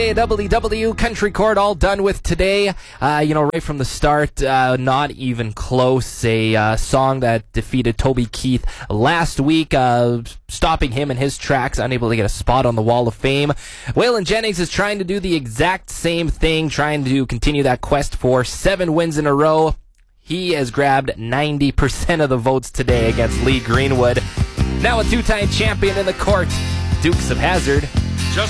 WW Country Court all done with today. Right from the start, not even close. A song that defeated Toby Keith last week, stopping him in his tracks, unable to get a spot on the Wall of Fame. Waylon Jennings is trying to do the exact same thing, trying to continue that quest for 7 wins in a row. He has grabbed 90% of the votes today against Lee Greenwood. Now a 2-time champion in the court, Dukes of Hazzard. Just